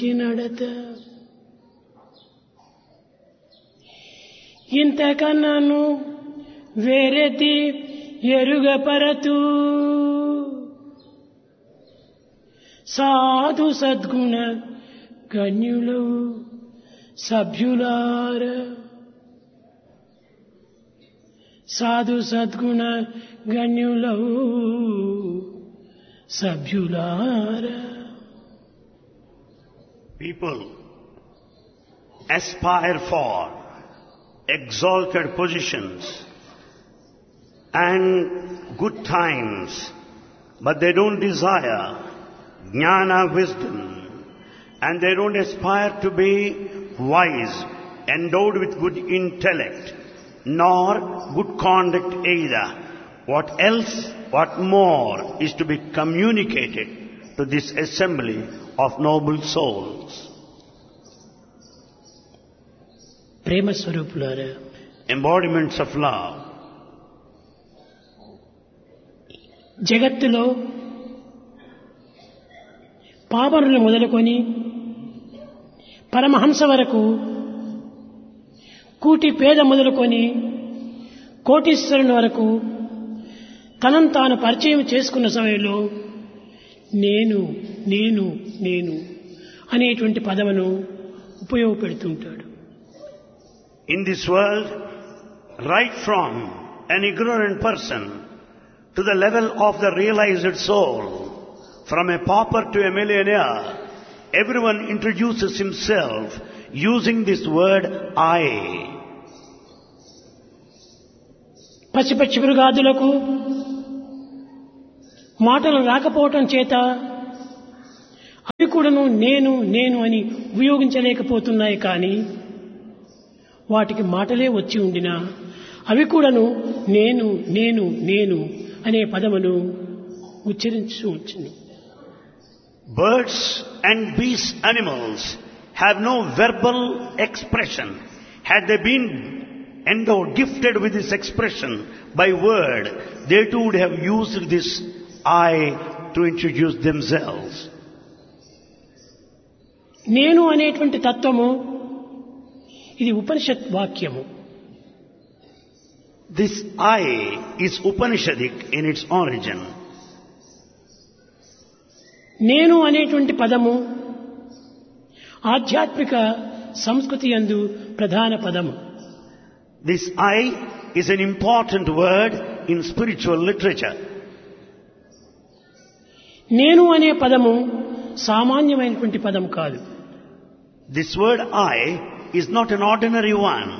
నడత ఇంతకన్నాను వేరెది ఎరుగపరతు సాధు సద్గుణ గణ్యులు సభ్యులార సాధు సద్గుణ గణ్యులు సభ్యులార. People aspire for exalted positions and good times, but they don't desire jnana, wisdom, and they don't aspire to be wise, endowed with good intellect, nor good conduct either. What else, what more is to be communicated to this assembly of noble souls? ప్రేమ స్వరూపులారా, Embodiments of love. జగత్తులో పామరులు మొదలుకొని పరమహంస వరకు, కూటి పేద మొదలుకొని కోటీశ్వరుని వరకు తనను తాను పరిచయం చేసుకున్న సమయంలో నేను నేను నేను అనేటువంటి పదమును ఉపయోగపెడుతుంటాడు. In this world, right from an ignorant person to the level of the realized soul, from a pauper to a millionaire, everyone introduces himself using this word I. పసిపచ్చి మృగాదులకు మాటలు రాకపోవటం చేత అవి కూడాను నేను నేను అని ఉపయోగించలేకపోతున్నాయి. కానీ వాటికి మాటలే వచ్చి ఉండినా అవి కూడాను నేను నేను నేను అనే పదమును ఉచ్చరించవచ్చును. Birds and beast animals have no verbal expression. Had they been endowed, gifted with this expression by word, they too would have used this I to introduce themselves. నేను అనేటువంటి తత్వము ఇది ఉపనిషత్ వాక్యము. This I is Upanishadic in its origin. నేను అనేటువంటి పదము ఆధ్యాత్మిక సంస్కృతి యందు ప్రధాన పదము. This I is an important word in spiritual literature. నేను అనే పదము సామాన్యమైనటువంటి పదం కాదు. This word I is not an ordinary one.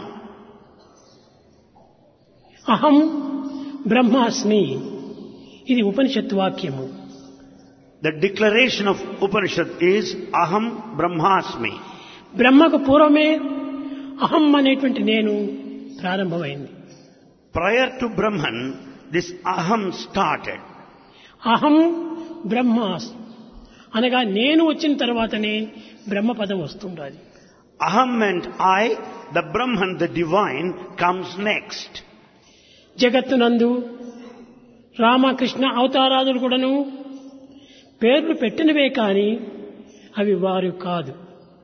అహం బ్రహ్మాస్మి ఇది ఉపనిషత్ వాక్యము. The declaration of Upanishad is Aham Brahmasmi. బ్రహ్మకు పూర్వమే అహం అనేటువంటి నేను ప్రారంభమైంది. Prior to Brahman, this Aham started. అహం బ్రహ్మాస్ అనగా నేను వచ్చిన తర్వాతనే బ్రహ్మపదం వస్తుండాలి. Aham and I, the Brahman, the divine, comes next. జగత్తునందు Ramakrishna అవతారాదులు కూడాను పేర్లు పెట్టినవే కానీ అవి వారు కాదు.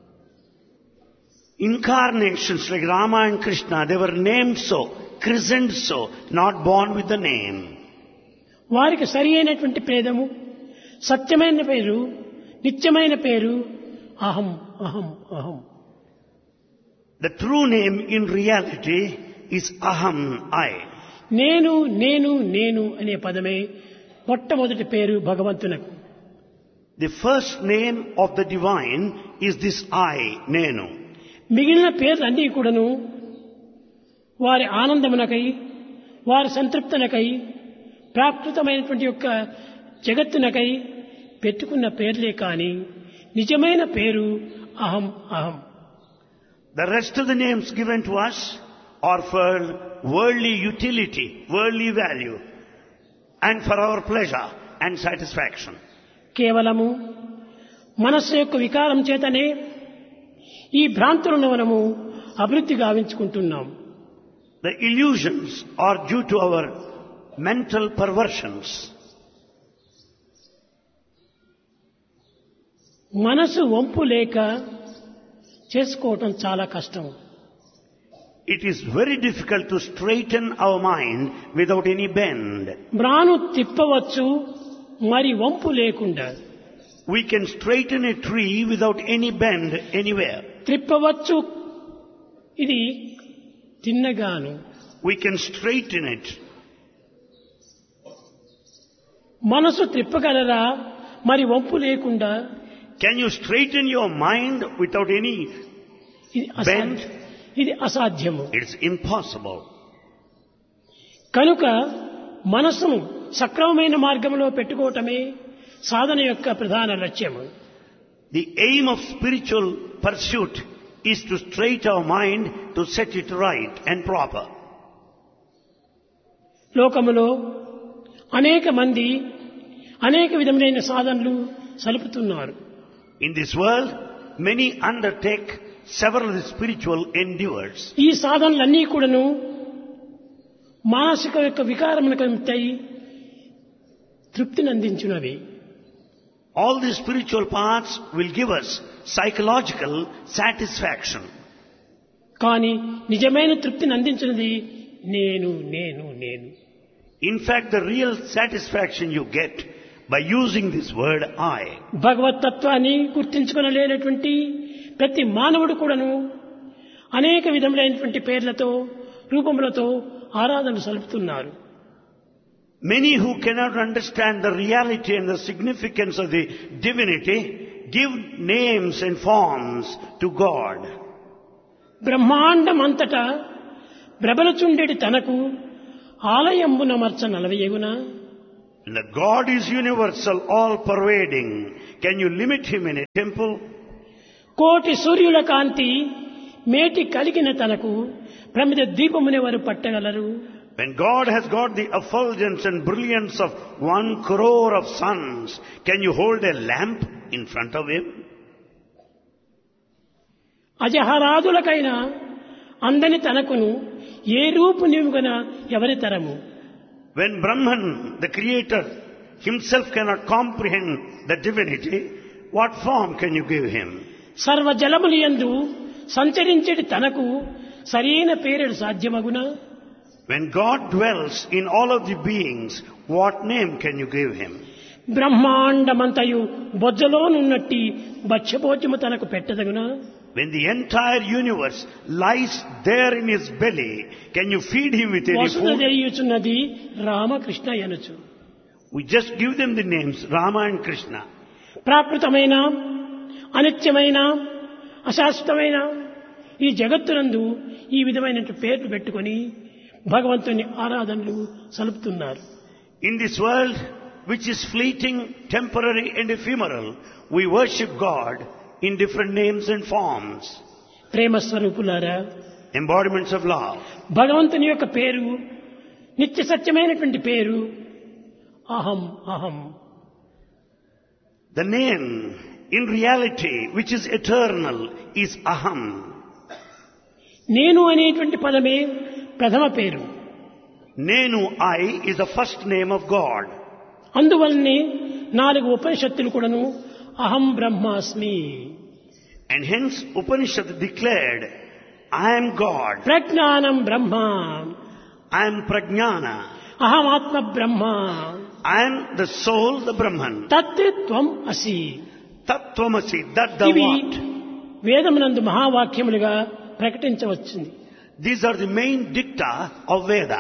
Incarnations like Rama and Krishna, they were named so, christened so, not born with the name. వారికి సరి అయినటువంటి పేదము, సత్యమైన పేరు, నిత్యమైన పేరు అహం అహం అహం. The true name in reality is Aham, I. నేను నేను నేను అనే పదమే మొట్టమొదటి పేరు భగవంతునకు. The first name of the divine is this I, Nenu. మిగిలిన పేర్లన్నీ కూడాను వారి ఆనందమునకై, వారి సంతృప్తనకై, ప్రాకృతమైనటువంటి యొక్క జగత్తునకై పెట్టుకున్న పేర్లే కానీ నిజమైన పేరు అహం అహం. The rest of the names given to us are for worldly utility, worldly value, and for our pleasure and satisfaction. కేవలము మనస్సు యొక్క వికారం చేతనే ఈ భ్రాంతులను మనము అభివృద్ధి గావించుకుంటున్నాం. The illusions are due to our mental perversions. మనసు వంపు లేక చేసుకోవటం చాలా కష్టం. It is very difficult to straighten our mind without any bend. మ్రాను తిప్పవచ్చు మరి వంపు లేకుండా. We can straighten a tree without any bend anywhere. త్రిప్పవచ్చు ఇది తిన్నగాను. We can straighten it. మనసు త్రిప్పగలరా మరి వంపు లేకుండా? Can you straighten your mind without any bend? ఇది అసాధ్యము. It's impossible. కనుక మనసును సక్రమమైన మార్గంలో పెట్టుకోవటమే సాధన యొక్క ప్రధాన లక్ష్యము. The aim of spiritual pursuit is to straighten our mind, to set it right and proper. లోకములో అనేక మంది అనేక విధమైన సాధనలు సలుపుతున్నారు. In this world, many undertake several spiritual endeavors. ఈ సాధనలన్నీ కూడాను మానసిక యొక్క వికారములకు తృప్తిని అందించున్నవి. All these spiritual paths will give us psychological satisfaction. కానీ నిజమైన తృప్తిని అందించినది నేను నేను నేను. In fact, the real satisfaction you get by using this word I. భగవత్ తత్వాన్ని గుర్తించుకొనలేనటువంటి ప్రతి మానవుడు కూడాను అనేక విధములైనటువంటి పేర్లతో రూపములతో ఆరాధన సలుపుతున్నారు. Many who cannot understand the reality and the significance of the divinity give names and forms to God. బ్రహ్మాండమంతటా బ్రబలచుండెడి తనకు ఆలయంబున మర్చ నలవయగునా. The God is universal, all-pervading. Can you limit him in a temple? కోటి సూర్యుల కాంతి మేటి కలిగిన తనకు ప్రమిద దీపమునే వారు పట్టగలరు. When God has got the effulgence and brilliance of 1 crore of suns, can you hold a lamp in front of him? అజహరాదులకైనా అందని తనకును ఏ రూపు నిముగన ఎవరి తరము. When Brahman, the creator, himself cannot comprehend the divinity, what form can you give him? సర్వ జలములియందు సంచరించేటి తనకు సరైన పేరు సాధ్యమగునా. When God dwells in all of the beings, what name can you give him? బ్రహ్మాండమంతయు బొజ్జలోనున్నట్టి భక్ష్యభోజ్యము తనకు పెట్టదగునా. When the entire universe lies there in his belly, can you feed him with any Vasudha food? తెలియచున్నది Ramakrishna యనుచు. We just give them the names Rama and Krishna. ప్రాకృతమైన అనిత్యమైన అశాశ్వతమైన ఈ జగత్తునందు ఈ విధమైన పేర్లు పెట్టుకొని భగవంతుని ఆరాధనలు సలుపుతున్నారు. In this world, which is fleeting, temporary and ephemeral, we worship God in different names and forms. ప్రేమ స్వరూపులారా, Embodiments of love. భగవంతుని యొక్క పేరు నిత్య సత్యమైనటువంటి పేరు అహం అహం. The name in reality, which is eternal, is Aham. నేను అనేటువంటి పదమే ప్రథమ పేరు. Nenu, I, is the first name of God. అందువల్లనే 4 ఉపనిషత్తులు కూడాను అహం బ్రహ్మాస్మి. And hence Upanishad declared, I am God. ప్రజ్ఞానం బ్రహ్మ. I am Prajnana. అహం ఆత్మ బ్రహ్మ. I am the soul, the Brahman. తత్వం అసి. Tattvamasi, that the ఇవి what? వేదమునందు మహావాక్యములుగా ప్రకటించవచ్చింది. These are the main dicta of Veda.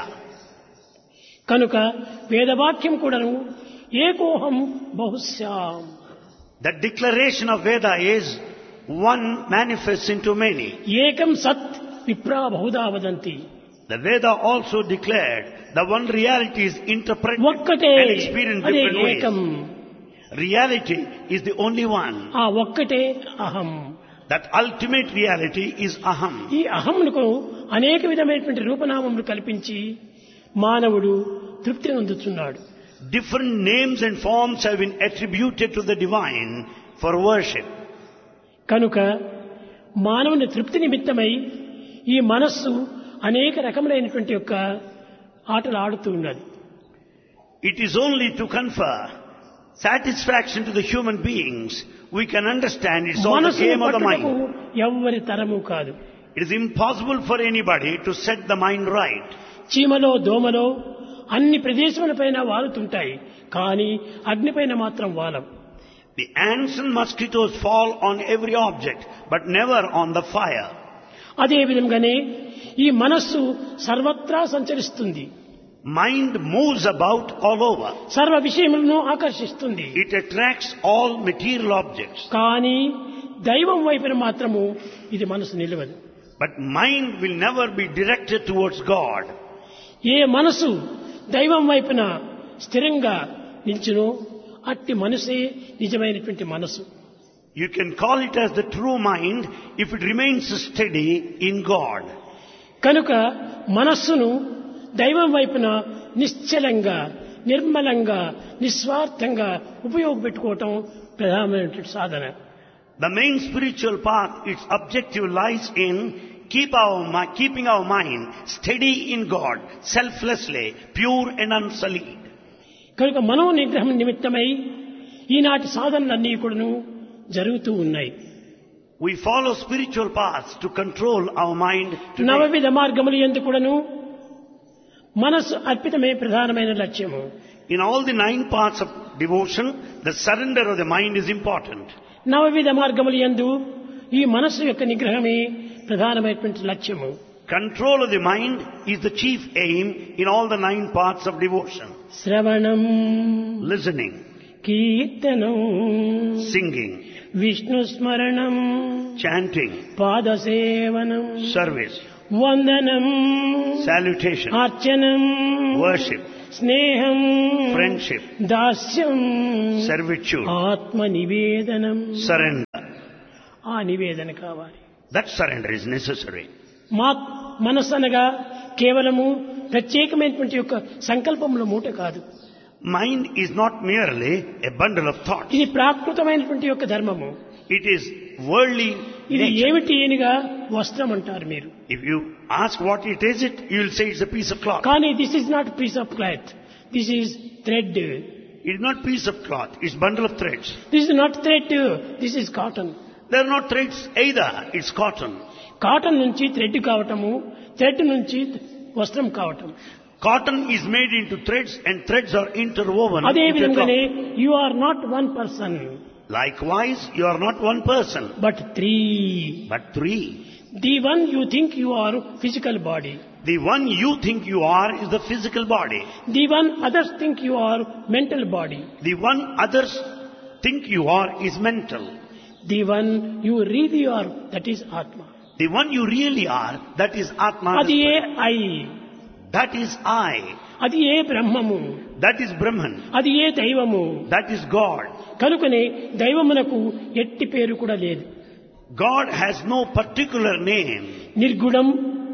కనుక వేదవాక్యం కూడాను ఏకోహం బహుశ్యాం. The declaration of Veda is one manifests into many. ఏకం సత్ విప్రా Bahuda వదంతి. The Veda also declared the one reality is interpreted ఒక్కటే and experienced అదే different ఏకం. ways. Reality is the only one. ఆ ఒక్కటే అహం. That ultimate reality is Aham. ఈ అహంకు అనేక విధమైనటువంటి రూపనామములు కల్పించి మానవుడు తృప్తిని అందుతున్నాడు. Different names and forms have been attributed to the divine for worship. కనుక మానవుని తృప్తి నిమిత్తమై ఈ మనస్సు అనేక రకములైనటువంటి యొక్క ఆటలు ఆడుతూ ఉన్నది. It is only to confer satisfaction to the human beings, we can understand it's all the మనసును game of the పట్టుటకు mind. ఎవ్వరి తరము కాదు. It is impossible for anybody to set the mind right. చీమలో దోమలో అన్ని ప్రదేశములపైన వాలుతుంటాయి, కానీ అగ్నిపైన మాత్రం వాలవు. The ants and mosquitoes fall on every object, but never on the fire. అదే విధంగానే ఈ మనస్సు సర్వత్రా సంచరిస్తుంది, Mind moves about all over. సర్వ విషయములను ఆకర్షిస్తుంది. It attracts all material objects. కానీ దైవం వైపున మాత్రము ఇది మనసు నిలవదు. But mind will never be directed towards God. ఏ మనసు దైవం వైపున స్థిరంగా నిల్చునో అట్టి మనసే నిజమైనటువంటి మనసు. You can call it as the true mind if it remains steady in God. కనుక మనస్సును దైవం వైపున నిశ్చలంగా, నిర్మలంగా, నిస్వార్థంగా ఉపయోగపెట్టుకోవటం ప్రధానమైనటువంటి సాధన. The main spiritual path, its objective lies in keeping our mind steady in God, selflessly, pure and unsullied. కనుక మనో నిగ్రహం నిమిత్తమై ఈనాటి సాధనలన్నీ కూడాను జరుగుతూ ఉన్నాయి. We follow spiritual paths to control our mind today. నవవిధ మార్గములు యందు కూడాను మనస్సు అర్పితమే ప్రధానమైన లక్ష్యము. In all the 9 paths of devotion, the surrender of the mind is important. నవవిధ మార్గములు యందు ఈ మనస్సు యొక్క నిగ్రహమే ప్రధానమైనటువంటి లక్ష్యము. Control of the mind is the chief aim in all the 9 paths of devotion. శ్రవణం, Listening, కీర్తనం, singing, విష్ణు స్మరణం, chanting, పాదసేవనం, service, వందనం, salutation, అర్చనం, worship, స్నేహం, friendship, దాస్యం, servitude, ఆత్మ నివేదనం. surrender. ఆ నివేదన కావాలి. That surrender is necessary. మనస్సు అనగా కేవలము ప్రత్యేకమైనటువంటి యొక్క సంకల్పముల మూట కాదు. Mind is not merely a bundle of thoughts. ఇది ప్రాకృతమైనటువంటి యొక్క ధర్మము. It is worldly ఇది nature. ఏమిటి ఏనిగా వస్త్రం అంటారు మీరు. If you ask what it is, you will say it's a piece of cloth. కానీ this is not piece of cloth, this is thread. It is not piece of cloth, it's bundle of threads. This is not thread, this is cotton. They are not threads either, it's cotton. Cotton నుంచి thread కావటము, thread నుంచి వస్త్రం కావటం. Cotton is made into threads and threads are interwoven. అదే into a విధంగానే cloth. You are not one person Likewise, you are not one person, but 3. but 3. The one you think you are physical body, The one you think you are is the physical body. The one others think you are mental body, The one others think you are is mental. The one you really are that is ఆత్మ. The one you really are, that is Atma. అది A I, That is I. అది ఏ బ్రహ్మము, That is Brahman. అది ఏ దైవము. That is God. కనుకనే దైవమునకు ఎట్టి పేరు కూడా లేదు. God has no particular name. నిర్గుణం,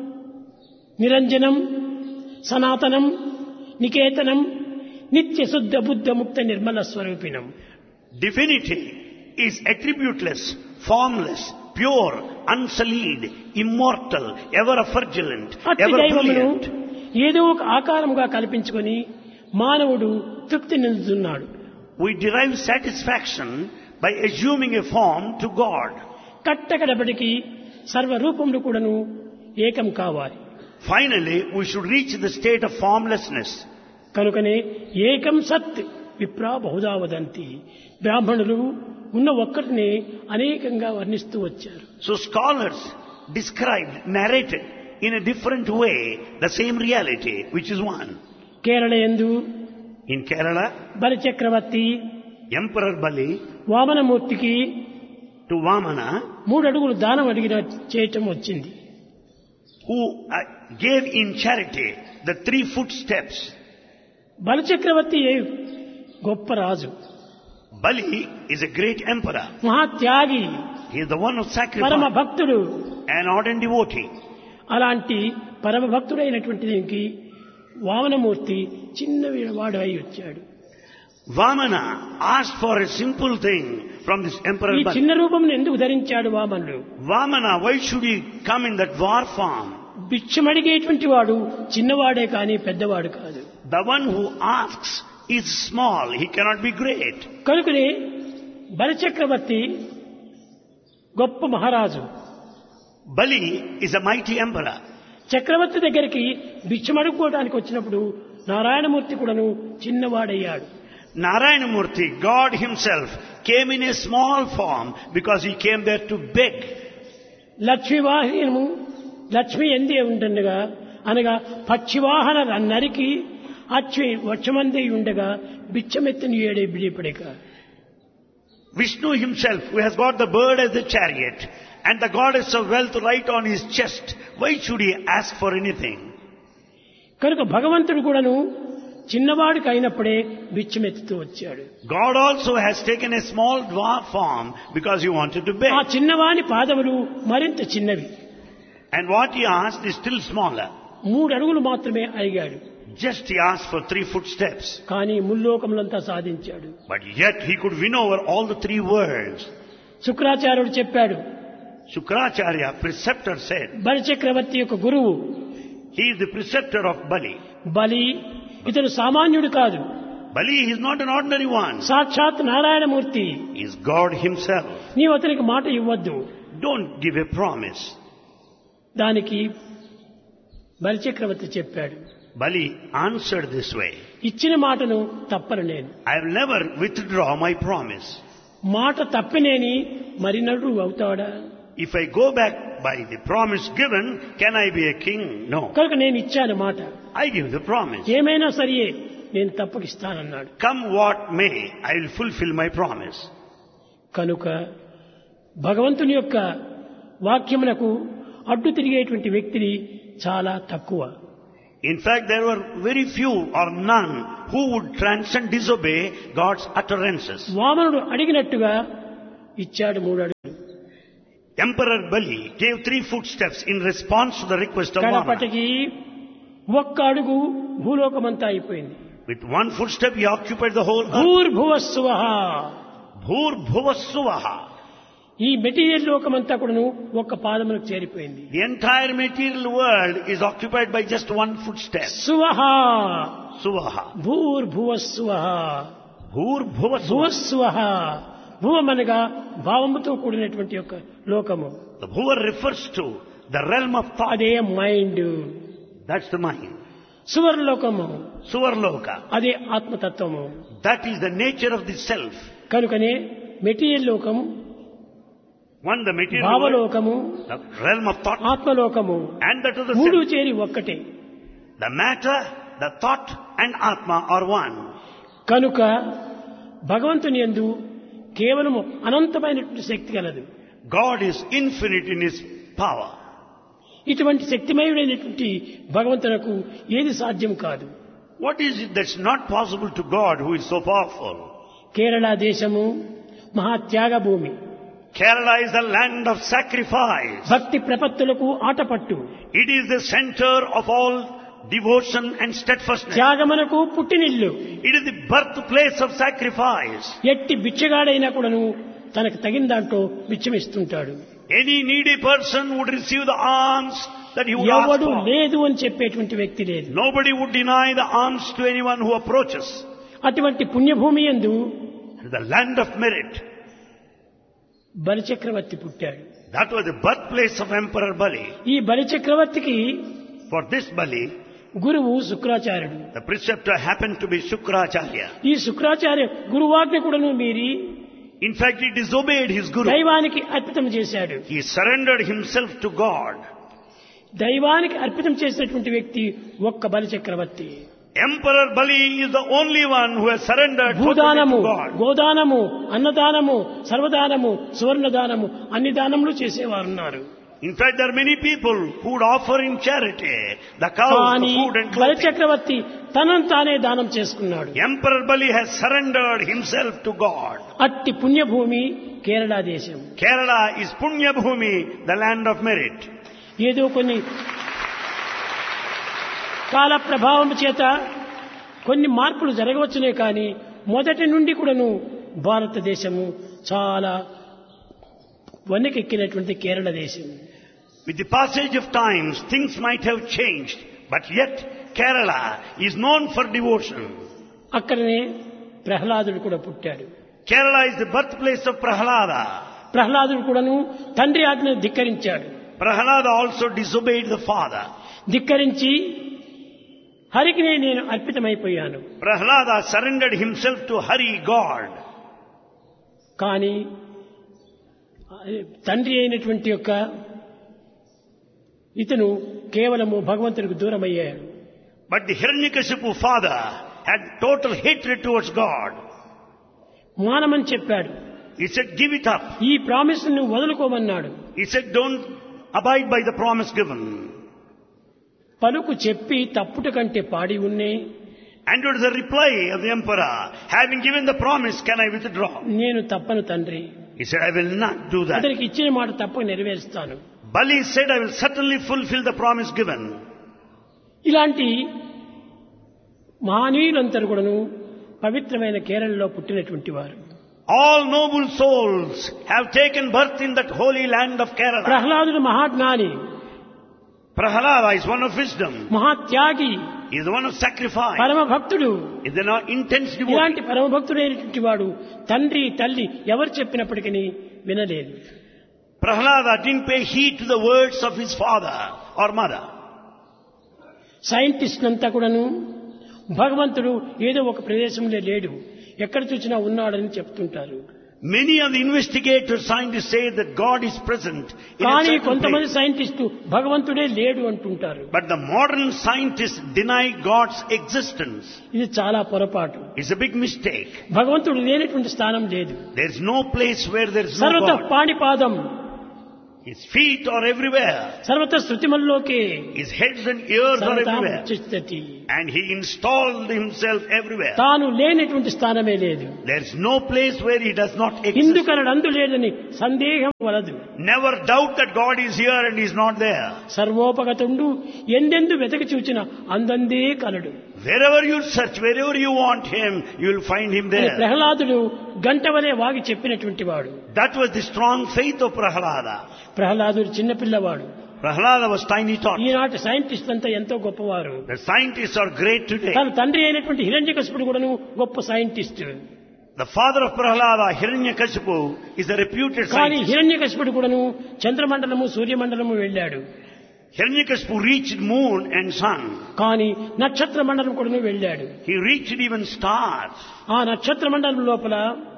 నిరంజనం, సనాతనం, నికేతనం, నిత్య శుద్ధ బుద్ధ ముక్త Nirmala స్వరూపిణం. Divinity is attributeless, formless, pure, unsullied, immortal, ever effulgent, అట్టి ever దైవమును brilliant. ఏదో ఒక ఆకారముగా కల్పించుకొని మానవుడు తృప్తి నిందుతున్నాడు. We derive satisfaction by assuming a form to God. కట్టకడపటికి సర్వరూపములు కూడాను ఏకం కావాలి. Finally, we should reach the state of formlessness. కనుకనే ఏకం సత్ విప్రా బహుదా వదంతి. బ్రాహ్మణులు ఉన్న ఒక్కటినే అనేకంగా వర్ణిస్తూ వచ్చారు. So scholars described, narrated in a different way the same reality, which is one. Kerala యందు In Kerala, బలి చక్రవర్తి Emperor Bali వామనమూర్తికి to Vamana, 3 అడుగులు దానం అడిగిన చేయటం వచ్చింది. who gave in charity the 3 footsteps. బలి చక్రవర్తి గొప్ప రాజు, Bali is a great emperor. మహాత్యాగి, He is the one of పరమ sacrifice, భక్తుడు. an ardent devotee. అలాంటి పరమ భక్తుడైనటువంటి దీనికి వామనమూర్తి చిన్న వాడు అయి వచ్చాడు. Vamana asked for a simple thing from this Emperor ఈ Bali. చిన్న రూపం ఎందుకు ధరించాడు వామనుడు? Vamana, why should he come in that dwarf form? భిక్షమడిగేటువంటి వాడు చిన్నవాడే కానీ పెద్దవాడు కాదు. The one who asks is small. He cannot be great. కనుకనే బలిచక్రవర్తి గొప్ప మహారాజు. Bali is a mighty emperor. చక్రవర్తి దగ్గరికి భిక్షమడుకోవడానికి వచ్చినప్పుడు నారాయణమూర్తి కూడాను చిన్నవాడయ్యాడు. Narayanamurthy, God himself, came in a small form because he came there to beg. లక్ష్మీవాహనము Lakshmi ఎందే ఉండగా అనగా పక్షివాహన నరికి అచ్చి వచ్చమంది ఉండగా బిచ్చమెత్తిని ఏడే బిడిపడక. Vishnu himself, who has got the bird as the chariot and the goddess of wealth right on his chest, why should he ask for anything? కనుక భగవంతుడు కూడాను చిన్నవాడికి అయినప్పుడే బిచ్చమెత్తుతూ వచ్చాడు. God also has taken a small dwarf form because he wanted to beg. ఆ చిన్నవాని పాదములు మరింత చిన్నవి. And what he asked is still smaller. 3 అడుగులు మాత్రమే అడిగాడు. Just he asked for 3 footsteps. కానీ ముల్లోకములంతా సాధించాడు. But yet he could win over all the 3 worlds. శుక్రాచార్యుడు చెప్పాడు. Shukracharya, preceptor, said, బలిచక్రవర్తి యొక్క గురువు. he is the preceptor of Bali. బలి ఇతను సామాన్యుడు కాదు. Bali is not an ordinary one. సాక్షాత్ Narayanamurthy. He is God himself. నీవు అతనికి మాట ఇవ్వద్దు. Don't give a promise. దానికి బలిచక్రవర్తి చెప్పాడు. Bali answered this way, ఇచ్చిన మాటను తప్పను నేను. I will never withdraw my promise. మాట తప్పినేని మరి నడు అవుతాడా? If I go back by the promise given, can I be a king? No. కనుక నేను ఇచ్చాను మాట. I give the promise. ఏమైనా సరే నేను తప్పకిస్తానన్నాడు. Come what may, I will fulfill my promise. కనుక భగవంతుని యొక్క వాక్యమునకు అడ్డు తిరిగేటువంటి వ్యక్తిని చాలా తక్కువ. In fact, there were very few or none who would transcend, disobey God's utterances. వామనుడు అడిగినట్టుగా ఇచ్చాడు 3 అడుగులు. Emperor Bali gave 3 footsteps in response to the request of Vamana. కడపటికి ఒక్క అడుగు భూలోకమంతా అయిపోయింది. With 1 footstep he occupied the whole earth. భూర్భువస్సువః. Bhur-bhuvas-suvaha. ఈ material లోకమంతా కూడాను ఒక్క పాదములకు చేరిపోయింది. The entire material world is occupied by just 1 footstep. సువః. Suvaha. భూర్భువస్సువః. Bhur-bhuvas-suvaha. భువస్సువః. భువమనగా భావముతో కూడినటువంటి యొక్క లోకము. The bhuva refers to the realm of thought. అదే mind. That's the mind. సువర్లోకము. Suvarloka. అదే ఆత్మతత్వము. That is the nature of the self. కనుకనే material లోకము, One, the material world, భావలోకము, the realm of thought, ఆత్మలోకము and that of the 3 self. చేరి ఒక్కటే. The matter, the thought and Atma are one. కనుక భగవంతుని యందు కేవలము అనంతమైనటువంటి శక్తి కలదు. God is infinite in His power. ఇటువంటి శక్తిమయుడైనటువంటి భగవంతునకు ఏది సాధ్యం కాదు. What is it that's not possible to God who is so powerful? Kerala దేశము మహాత్యాగ భూమి. Kerala is the land of sacrifice. భక్తి ప్రపత్తులకు Athapaththu. It is the center of all devotion and steadfastness. త్యాగమునకు పుట్టినిల్లు. It is the birthplace of sacrifice. ఎట్టి బిచ్చగాడైనా కూడాను తనకు తగిన దాంట్లో బిచ్చమిస్తుంటాడు. Any needy person would receive the alms that he would ask ఎవడు for. లేదు అని చెప్పేటువంటి వ్యక్తి లేదు. Nobody would deny the alms to anyone who approaches. అటువంటి పుణ్యభూమి యందు The land of merit. బలిచక్రవర్తి పుట్టాడు. That was the birthplace of Emperor Bali. ఈ బలిచక్రవర్తికి For this Bali, గురువు శుక్రాచార్యుడు. the preceptor happened to be Shukracharya. ఈ శుక్రాచార్య గురువాజ్ఞ కూడాను మీరి In fact, he disobeyed his guru. దైవానికి అర్పితం చేశాడు. He surrendered himself to God. దైవానికి అర్పితం చేసినటువంటి వ్యక్తి ఒక్క బలిచక్రవర్తి. Emperor Bali is the only one who has surrendered భూదానము, totally to God. గోదానము, అన్నదానము, సర్వదానము, సువర్ణదానము అన్ని దానములు చేసేవారు ఉన్నారు. In fact, there are many people who would offer in charity the cows, the కానీ food and clothing. బలిచక్రవర్తి తనను తానే దానం చేసుకున్నాడు. Emperor Bali has surrendered himself to God. అట్టి పుణ్యభూమి కేరళ దేశం. Kerala is Punya Bhumi, the land of merit. ఏదో కొన్ని కాల ప్రభావం చేత కొన్ని మార్పులు జరగవచ్చునే కానీ మొదటి నుండి కూడాను భారతదేశము చాలా వన్నెకెక్కినటువంటి కేరళ దేశం. With the passage of times, things might have changed, but yet Kerala is known for devotion. అక్కడనే ప్రహ్లాదుడు కూడా పుట్టాడు. Kerala is the birthplace of Prahlada. ప్రహ్లాదుడు కూడాను తండ్రి ఆజ్ఞను ధిక్కరించాడు. Prahlada also disobeyed the father. ధిక్కరించి హరికి నేను అర్పితమైపోయాను. Prahlada surrendered himself to Hari, God. కానీ తండ్రి అయినటువంటి యొక్క ఇతను కేవలము భగవంతునికి దూరమయ్యాడు. But the Hiranyakashipu father had total hatred towards God. మానమని చెప్పాడు. He said, give it up. ఈ ప్రామిస్ ను వదులుకోమన్నాడు. He said, don't abide by the promise given. పలుకు చెప్పి తప్పుట కంటే పాడి ఉన్నే. And it was the reply of the emperor, having given the promise, can I withdraw? నేను తప్పను తండ్రి. He said, I will not do that. అతనికి ఇచ్చిన మాట తప్పక నెరవేరుస్తాను. Bali said, I will certainly fulfill the promise given. ఇలాంటి మహనీయులందరూ కూడాను పవిత్రమైన కేరళలో పుట్టినటువంటి వారు. All noble souls have taken birth in that holy land of Kerala. ప్రహ్లాదుడు మహాజ్ఞాని, Prahlada is one of wisdom. మహాత్యాగి, He is the one of sacrifice. పరమ భక్తుడు. He is an intense devotee. ఇలాంటి పరమ భక్తుడైనటువంటి వాడు తండ్రి తల్లి ఎవరు చెప్పినప్పటికీ వినలేదు. Prahlada didn't pay heed to the words of his father or mother. సైంటిస్టులంతా కూడాను భగవంతుడు ఏదో ఒక ప్రదేశంలో లేడు, ఎక్కడ చూసినా ఉన్నాడని చెప్తుంటారు. Many of the investigators, scientists say that God is present in a కానీ certain కొంతమంది place. సైంటిస్టు భగవంతుడే లేడు అంటుంటారు. But the modern scientists deny God's existence. ఇది చాలా పొరపాటు. It's a big mistake. భగవంతుడు లేనటువంటి స్థానం లేదు. There is no place where there is no సర్వత God. పాణిపాదం, His feet are everywhere. సర్వత శృతిమల్లోకే His heads and ears are సర్వతా everywhere. ఉచ్చిష్టతి. And he installed himself everywhere. తాను లేనటువంటి స్థానమే లేదు. There is no place where he does not exist. ఇందుకనడు అందు లేదని సందేహం వలదు. Never doubt that God is here and he is not there. సర్వోపగతుండు ఎందెందు వెతకి చూచిన అందందే కలడు. Wherever you search, wherever you want him, you will find him అని there. ప్రహ్లాదుడు గంటవలే వాగి చెప్పినటువంటి వాడు. That was the strong faith of Prahlada. ప్రహ్లాదుడు చిన్నపిల్లవాడు. Prahlada was tiny tot. ఈనాటి scientist అంతా ఎంతో గొప్పవారు. The scientists are great today. తన తండ్రి అయినటువంటి హిరణ్యకశిపుడు కూడాను గొప్ప scientist. The father of Prahlada, Hiranyakashipu, is a reputed కానీ scientist. హిరణ్యకశిపుడు కూడాను చంద్రమండలము సూర్యమండలము వెళ్ళాడు. Hiranyakashipu reached moon and sun. కానీ నక్షత్ర మండలం కూడాను వెళ్ళాడు. He reached even stars. ఆ నక్షత్ర మండలం లోపల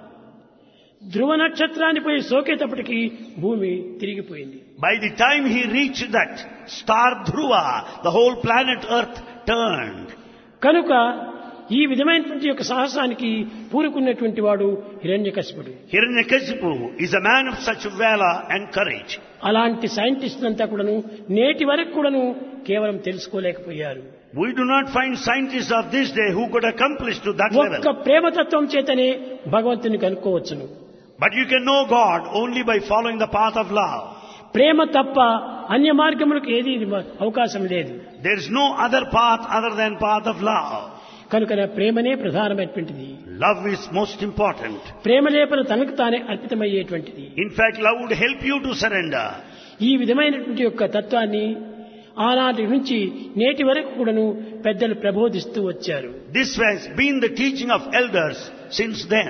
ధ్రువ నక్షత్రాన్ని పోయి సోకేటప్పటికి భూమి తిరిగిపోయింది. By the time he reached that star Dhruva, the whole planet Earth turned. కనుక ఈ విధమైనటువంటి యొక్క సాహసానికి పూనుకున్నటువంటి వాడు హిరణ్యకశిపుడు. Hiranyakashipu is a man of such valor and courage. అలాంటి సైంటిస్టులంతా కూడాను నేటి వరకు కూడాను కేవలం తెలుసుకోలేకపోయారు. We do not find scientists of this day who could accomplish to that ఒక్క level. ప్రేమతత్వం చేతనే భగవంతుని కనుక్కోవచ్చును. But you can know God only by following the path of love. ప్రేమ తప్ప అన్య మార్గములకు ఏది అవకాశం లేదు. There is no other path other than path of love. కనుక ప్రేమనే ప్రధానమైనటువంటిది. Love is most important. ప్రేమ లేపన తనకు తానే అర్పితమయ్యేటువంటిది. In fact, love would help you to surrender. ఈ విధమైనటువంటి యొక్క తత్వాన్ని ఆనాటి నుంచి నేటి వరకు కూడాను పెద్దలు ప్రబోధిస్తూ వచ్చారు. This has been the teaching of elders since then.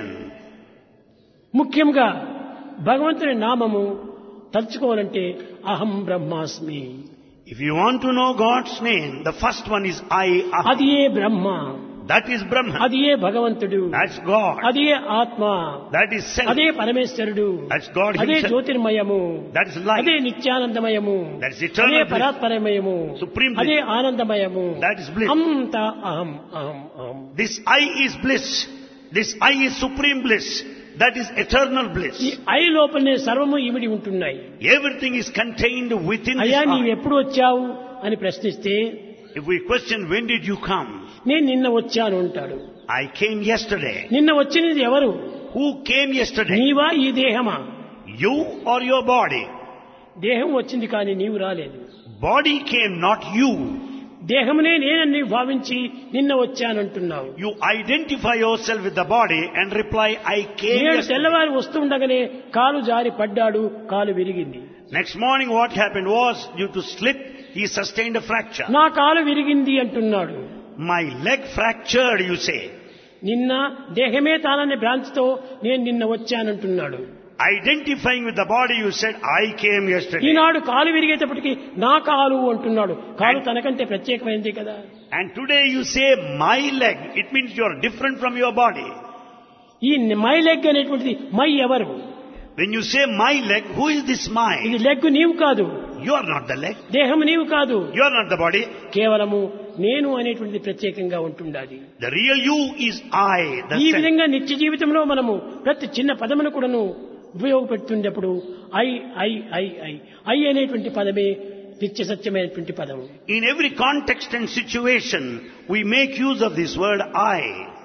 ముఖ్యంగా భగవంతుని నామము తలుచుకోవాలంటే అహం బ్రహ్మాస్మి. If you want to know God's name, the first one is I Aham. అది ఏ బ్రహ్మ, That is Brahman. అది ఏ భగవంతుడు, That's God. అది ఏ ఆత్మ, That is self. అదే పరమేశ్వరుడు, That's God అదే himself. జ్యోతిర్మయము, That is light. అదే నిత్యానందమయము, That is eternal అదే bliss. పరాత్పరమయము, Supreme bliss. అదే ఆనందమయము. That is bliss. అంతా అహం అహం అహం. This I is bliss. This I is supreme bliss. That is eternal bliss. ఈ ఐ లోపలనే సర్వము ఇమిడి ఉంటున్నాయి. Everything is contained within this అయ్యా నీవు I. ఎప్పుడు వచ్చావు అని ప్రశ్నిస్తే If we question, when did you come? నేను నిన్న వచ్చాను అంటాడు. I came yesterday. నిన్న వచ్చినది ఎవరు? Who came yesterday? నీవా ఈ దేహమా? You or your body? దేహం వచ్చింది కానీ నీవు రాలేదు. Body came, not you. దేహమునే నేనని భావించి నిన్న వచ్చానంటున్నావు. You identify yourself with the body and reply, I came నేడు yesterday. తెల్లవారు వస్తుండగానే కాలు జారి పడ్డాడు, కాలు విరిగింది. Next morning what happened was, due to slip, he sustained a fracture. నా కాలు విరిగింది అంటున్నాడు. My leg fractured, you say. నిన్న దేహమే తాననే భ్రాంతితో నేను నిన్న వచ్చానంటున్నాడు. Identifying with the body, you said, I came yesterday. ఈనాడు కాలు విరిగేటప్పటికి నా కాలు అంటున్నాడు. కాలు తనకంటే ప్రత్యేకమైంది కదా. And today you say, my leg. It means you are different from your body. ఈ మై లెగ్ అనేటువంటిది మై ఎవరు? When you say my leg, who is this my? ఇది లెగ్ నీవు కాదు. You are not the leg. దేహం నీవు కాదు. You are not the body. కేవలము నేను అనేటువంటిది ప్రత్యేకంగా ఉంటుండాలి. The real you is I. ఈ విధంగా నిత్య జీవితంలో మనము ప్రతి చిన్న పదమును కూడాను ఉపయోగపెడుతున్నప్పుడు I I I I I అనేటువంటి పదమే నిత్య సత్యమైనటువంటి పదము. In every context and situation, we make use of this word I.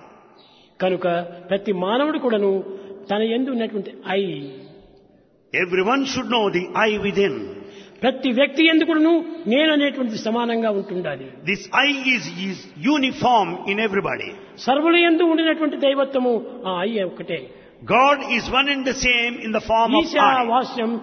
కనుక ప్రతి మానవుడు కూడాను తన యందు ఉన్నటువంటి I. Everyone should know the I within. ప్రతి వ్యక్తి యందు కూడాను నేను అనేటువంటిది సమానంగా ఉంటుండాలి. This I is uniform in everybody. సర్వుల యందు ఉండినటువంటి దైవత్వము ఆ ఐ ఒకటే. God is one and the same in the form of Esha I. వాస్యం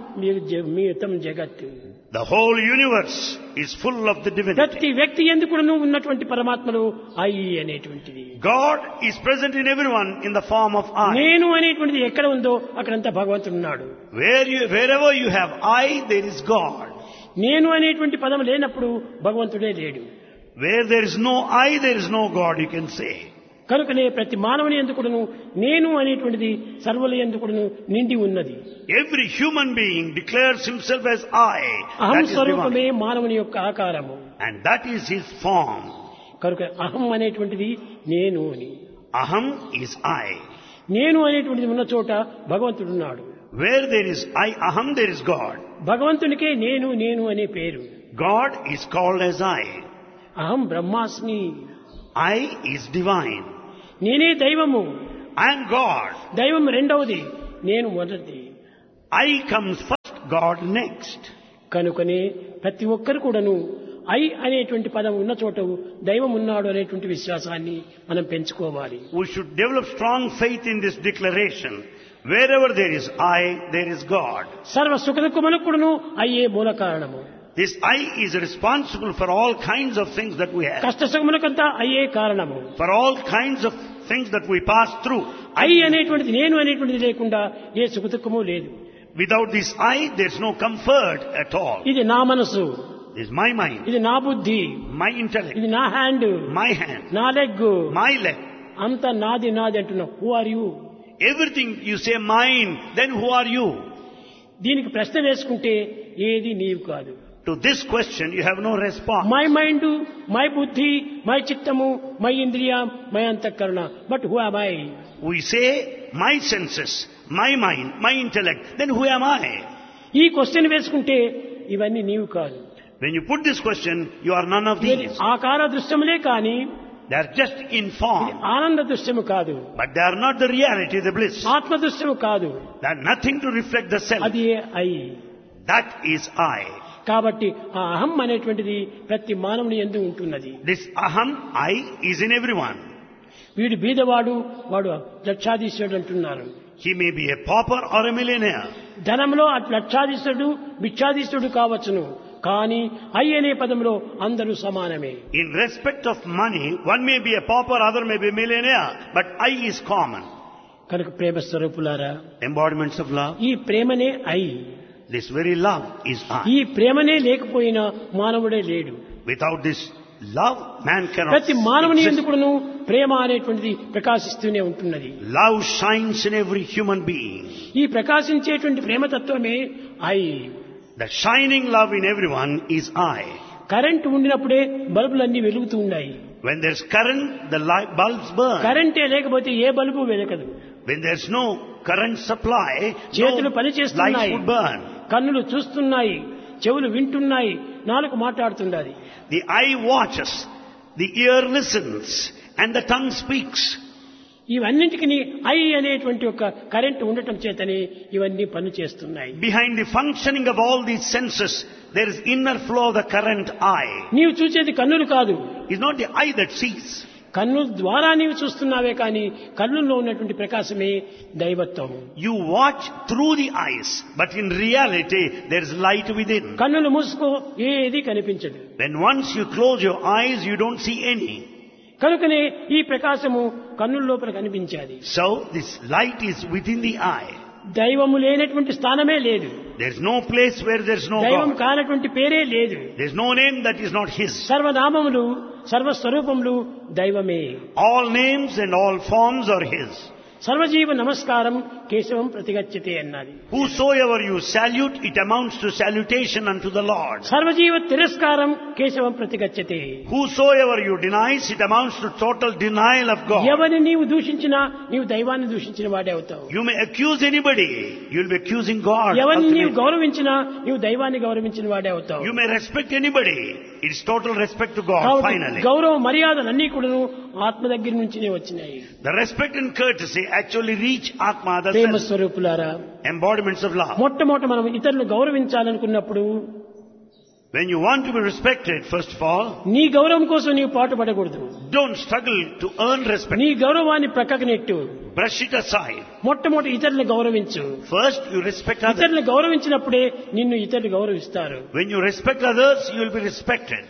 మీతం జగత్. The whole universe is full of the divinity. ప్రతి వ్యక్తి యందు కూడాను ఉన్నటువంటి పరమాత్మను ఐ అనేటువంటిది. God is present in everyone in the form of I. నేను అనేటువంటిది ఎక్కడ ఉందో అక్కడంతా భగవంతుడు ఉన్నాడు. Wherever you have I, there is God. నేను అనేటువంటి పదం లేనప్పుడు భగవంతుడే లేడు. Where there is no I, there is no God, you can say. కనుకనే ప్రతి మానవుని యందు కూడాను నేను అనేటువంటిది సర్వుల యందు కూడాను నిండి ఉన్నది. Every human being declares himself as I. అహం That is స్వరూపమే divine. మానవుని యొక్క ఆకారము. And that is his form. కనుక అహం అనేటువంటిది నేను అని. Aham is I. నేను అనేటువంటిది ఉన్న చోట భగవంతుడు ఉన్నాడు. Where there is I, Aham, there is God. భగవంతునికే నేను నేను అనే పేరు. God is called as I. అహం బ్రహ్మాస్మి. I is divine. నేనే దైవము. I am God. దైవం రెండవది, నేను మొదటిది. I comes first, God next. కనుకనే ప్రతి ఒక్కరు కూడాను ఐ అనేటువంటి పదం ఉన్న చోట దైవం ఉన్నాడు అనేటువంటి విశ్వాసాన్ని మనం పెంచుకోవాలి. We should develop strong faith in this declaration. Wherever there is I, there is God. సర్వ సుఖదుఖములకు కూడాను అయ్యే మూల కారణము. This I is responsible for all kinds of things that we have. కష్ట సుఖములకంతా అయ్యే కారణము. For all kinds of things that we pass through. I అనేటువంటిది నేను అనేటువంటిది లేకుండా ఏ సుఖదుఖము లేదు. Without this I, there's no comfort at all. ఇది నా మనసు, This is my mind, ఇది నా బుద్ధి, my intellect, ఇది నా హ్యాండ్, my hand, నా లెగ్, my leg. అంత నాది నాది అంటున్నావు. Who are you? Everything you say mine, then who are you? దీనికి ప్రశ్న వేసుకుంటే ఏది నీవు కాదు. To this question you have no response. My mind, my బుద్ధి, మై చిత్తము, మై ఇంద్రియం, మై అంతఃకరణ. But who am I? We say my senses, my mind, my intellect, then who am I? ఈ క్వశ్చన్ వేసుకుంటే ఇవన్నీ నీవు కాదు. When you put this question, you are none of these. ఆకార దృశ్యములే కాని They are just in form, ఆనంద దృశ్యము కాదు. but they are not the reality, the bliss. ఆత్మ దృశ్యము కాదు. They are nothing to reflect the self. అది ఐ. That is I. కాబట్టి ఆ అహం అనేటువంటిది ప్రతి మానవుని యందు ఉంటున్నది. This aham, I, is in everyone. వీడు బీదవాడు, వాడు లక్షాధీశ్వరుడు అంటున్నారు. He may be a pauper or a millionaire. ధనంలో లక్షాధీశ్వరుడు భిక్షాధీశ్వరుడు కావచ్చును, కానీ ఐ అనే పదంలో అందరూ సమానమే. In respect of money, one may be a pauper, other may be a millionaire, but I is common. కనుక ప్రేమ స్వరూపులారా, Embodiments of love. ఈ ప్రేమనే I. This very love is ఈ I. ప్రేమనే లేకపోయినా మానవుడే లేడు. Without this love, man cannot ప్రతి మానవుని exist. ఎందుకును ప్రేమ అనేటువంటిది ప్రకాశిస్తూనే ఉంటున్నది. Love shines in every human being. ఈ ప్రకాశించేటువంటి ప్రేమతత్వమే I. The shining love in everyone is I. Current ఉండినప్పుడే బల్బులన్నీ వెలుగుతూ ఉన్నాయి. When there's current, the light bulbs burn. కరెంటే లేకపోతే ఏ bulb వెలగదు. When there's no current supply, చేతులు no పని lights చేస్తున్నాయి, would burn. కన్నులు చూస్తున్నాయి, చెవులు వింటున్నాయి, నాలుక మాట్లాడుతున్నది. The eye watches, the ear listens, and the tongue speaks. ఇవన్నింటికి I అనేటువంటి ఒక కరెంట్ ఉండటం చేతనే ఇవన్నీ పని చేస్తున్నాయి. Behind the functioning of all these senses, there is inner flow of the current eye. నీవు చూసేది కన్నులు కాదు. It's not the eye that sees. కన్ను ద్వారా నీవు చూస్తున్నావే కానీ కన్నుల్లో ఉన్నటువంటి ప్రకాశమే దైవత్వం. You watch through the eyes, but in reality, there is light within. కన్నులు మూసుకో, ఏది కనిపించదు. When once you close your eyes, you don't see any. కనుకనే ఈ ప్రకాశము కన్నుల లోపల కనిపించాలి. So this light is within the eye. దైవము లేనటువంటి స్థానమే లేదు. There's no place where there's no దైవం God. కానటువంటి పేరే లేదు. There's no name that is not His. సర్వనామములు సర్వస్వరూపములు దైవమే. All names and all forms are His. సర్వజీవ నమస్కారం కేశవం ప్రతిగచ్చతే అన్నది. Whosoever you salute, it amounts to salutation unto the Lord. సర్వజీవ తిరస్కారం కేశవం ప్రతిగచ్చతే. Whosoever you denies, it amounts to total denial of God. ఎవరిని నీవు దూషించినా నీవు దైవాన్ని దూషించిన వాడే అవుతావు. You may accuse anybody, you'll be accusing God. ఎవరిని నీవు ultimately. గౌరవించినా నీవు దైవాన్ని గౌరవించిన వాడే అవుతావు. You may respect anybody, it's total respect to God కాబట్టి finally. గౌరవ మర్యాదలన్నీ కూడాను ఆత్మ దగ్గర నుంచినే వచ్చినాయి. The respect and courtesy actually reach Atma, the Prema self, స్వరూపులారా, embodiments of love. మొట్టమొదట మనం ఇతరులను గౌరవించాలనుకున్నప్పుడు When you want to be respected, first of all, నీ గౌరవం కోసం నీవు పాటుపడకూడదు. don't struggle to earn respect. నీ గౌరవాన్ని ప్రక్కకు నెట్టు. Brush it aside. మొట్టమొదటి ఇతరులను గౌరవించు. First, you respect others. ఇతరులను గౌరవించినప్పుడే నిన్ను ఇతరులు గౌరవిస్తారు. When you respect others, you will be respected.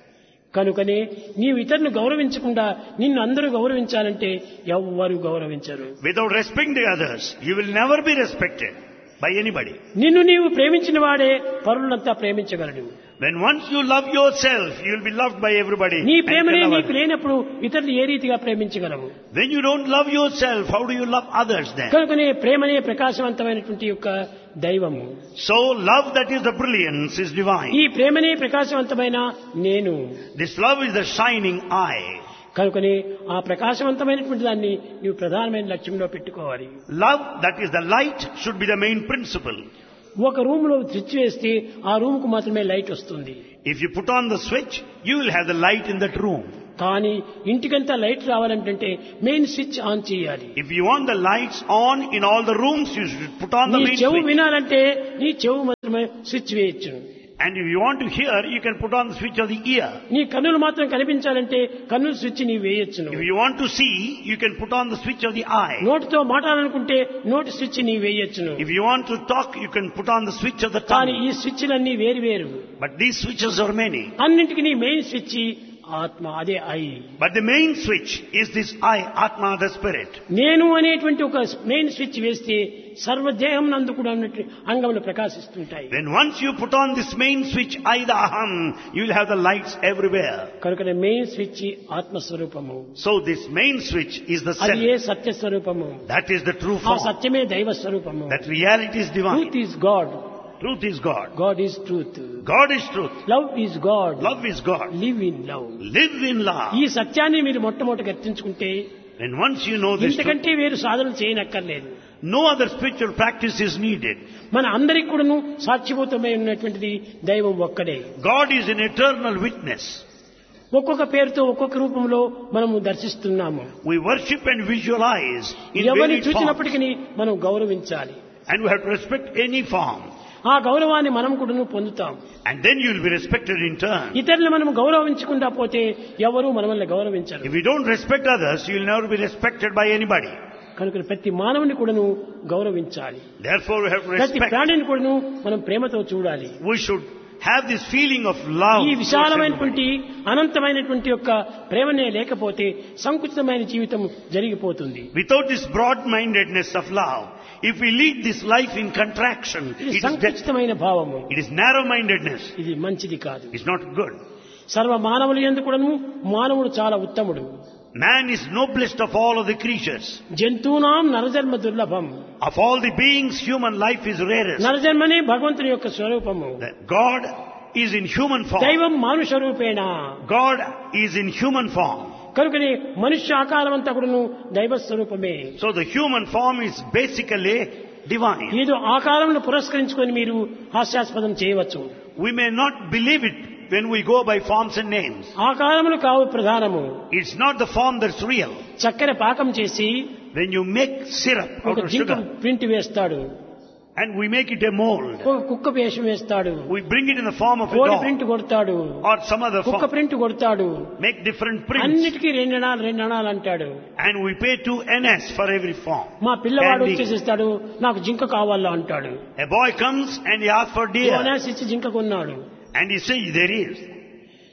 కనుకనే నీవు ఇతరులను గౌరవించకుండా నిన్ను అందరూ గౌరవించాలంటే ఎవ్వరూ గౌరవించరు. Without respecting the others, you will never be respected by anybody. నిన్ను నీవు ప్రేమించిన వాడే పరులంతా ప్రేమించగలడు. When once you love yourself, you will be loved by everybody. నీ and ప్రేమనే can love నీకు others. లేనప్పుడు ఇతరులు ఏ రీతిగా ప్రేమించగలవు? When you don't love yourself, how do you love others then? కనుకనే ప్రేమనే ప్రకాశవంతమైనటువంటి యొక్క దైవము. So love that is the brilliance is divine. ఈ ప్రేమనే ప్రకాశవంతమైన నేను. This love is the shining eye. కనుకనే ఆ ప్రకాశవంతమైనటువంటి దాన్ని నీవు ప్రధానమైన లక్ష్యంలో పెట్టుకోవాలి. Love that is the light should be the main principle. ఒక రూమ్ లో స్విచ్ వేస్తే ఆ రూమ్ కు మాత్రమే లైట్ వస్తుంది. If you put on the switch, you will have the light in that room. కానీ ఇంటికంతా లైట్ రావాలంటే మెయిన్ స్విచ్ ఆన్ చేయాలి. If you want the lights on in all the rooms, you should put on the నీ main చెవు switch. వినాలంటే నీ చెవు మాత్రమే switch వేయచ్చు. And if you want to hear, you can put on the switch of the ear. నీ కన్నులు మాత్రం కనిపించాలంటే కన్నుల స్విచ్ నీ వేయచ్చును. If you want to see, you can put on the switch of the eye. నోటితో మాట్లాడాలనుకుంటే నోటి switch నీ వేయచ్చును. If you want to talk, you can put on the switch of the కానీ tongue. ఈ స్విచ్లన్నీ వేరు వేరు. But these switches are many. అన్నింటికి నీ main switch ఆత్మ, అదే I. But the main switch is this I, Atma, the spirit. నేను అనేటువంటి ఒక మెయిన్ స్విచ్ వేస్తే సర్వదేహం నందు కూడా ఉన్నట్టు అంగములు ప్రకాశిస్తుంటాయి. When once you put on this main switch, I, the Aham, you will have the lights everywhere. కనుక మెయిన్ స్విచ్ ఆత్మస్వరూపము. So this main switch is the అది ఏ self. సత్య స్వరూపము. That is the true ఆ form. సత్యమే దైవ స్వరూపము. That reality is divine. Truth is God. Truth is God. God is truth. God is truth. Love is God. Love is God. Live in love. Live in love. ఈ సత్యాన్ని మీరు మొట్టమొదటి గుర్తించుకుంటే And once you know this truth, ఇంతకంటే వేరు సాధనలు చేయనక్కర్లేదు. no other spiritual practice is needed. మన అందరికి కూడాను సాక్షిభూతమై ఉన్నటువంటిది దైవం ఒక్కడే. God is an eternal witness. ఒక్కొక్క పేరుతో ఒక్కొక్క రూపంలో మనము దర్శిస్తున్నాము. We worship and visualize in ఎవరిని varied forms. చూసినప్పటికీ మనం గౌరవించాలి. And we have to respect any form. ఆ గౌరవాన్ని మనం కూడాను పొందుతాం. And then you will be respected in turn. ఇతరులను మనం గౌరవించకుండా పోతే ఎవరు మనల్ని గౌరవించరు. If you don't respect others, you will never be respected by anybody. కనుక ప్రతి మానవుని కూడాను గౌరవించాలి. Therefore we have to ప్రతి respect. ప్రాణిని కూడాను మనం ప్రేమతో చూడాలి. We should have this feeling of love. ఈ towards విశాలమైనటువంటి everybody. అనంతమైనటువంటి యొక్క ప్రేమనే లేకపోతే సంకుచితమైన జీవితం జరిగిపోతుంది. Without this broad-mindedness of love, if we lead this life in contraction, ఇది it is death. సంకుచితమైన భావము. It is narrow-mindedness. ఇది మంచిది కాదు. It's not good. సర్వ మానవులు యందు కూడాను మానవుడు చాలా ఉత్తముడు. Man is noblest of all of the creatures. జంతువునాం నరజన్మ దుర్లభం. Of all the beings, human life is rarest. నరజన్మనే భగవంతుని యొక్క స్వరూపము. That God is in human form. దైవం మానుష రూపేణ. God is in human form. కనుకనే మనుష్య ఆకారం అంతా కూడాను దైవ స్వరూపమే. So the human form is basically divine. ఏదో ఆకారమును పురస్కరించుకొని మీరు హాస్యాస్పదం చేయవచ్చు. We may not believe it when we go by forms and names. ఆకారములు కావు ప్రధానము. It's not the form that's real. చక్కెర పాకం చేసి When you make syrup out ఒక of జింక sugar ప్రింట్ వేస్తాడు. and we make it a mold, ఒక కుక్క వేషం వేస్తాడు. we bring it in the form of a కోడి dog ప్రింట్ కొడతాడు. or some other కుక్క form, ప్రింట్ కొడతాడు. make different prints, అన్నిటికీ 2 అణాలు అంటాడు. and we pay 2 NS for every form. మా పిల్లవాడు Candy. వచ్చేసిస్తాడు, నాకు జింక కావాలా అంటాడు. A boy comes and he asks for deer, bonus ఇచ్చి జింక కొన్నాడు. and he says there is.